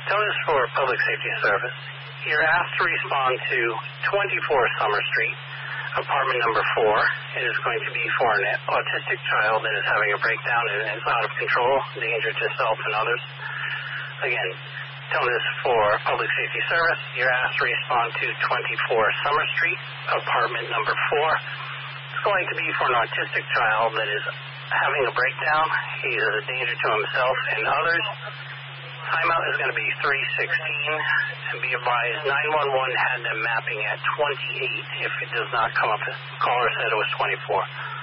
Notice for Public Safety Service. You're asked to respond to 24 Summer Street, apartment number 4. It is going to be for an autistic child that is having a breakdown and is out of control, danger to self and others. Again, notice for Public Safety Service. You're asked to respond to 24 Summer Street, apartment number 4. It's going to be for an autistic child that is having a breakdown. He is a danger to himself and others. Timeout is going to be 3:16, and be advised 911 had them mapping at 28. If it does not come up, the caller said it was 24.